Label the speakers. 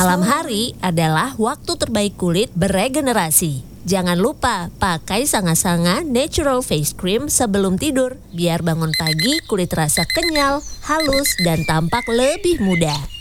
Speaker 1: Malam hari adalah waktu terbaik kulit beregenerasi. Jangan lupa pakai Sanga-Sanga Natural Face Cream sebelum tidur, biar bangun pagi kulit terasa kenyal, halus, dan tampak lebih muda.